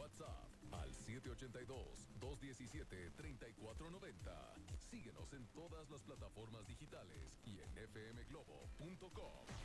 WhatsApp al 782-217-3490. Síguenos en todas las plataformas digitales y en fmglobo.com.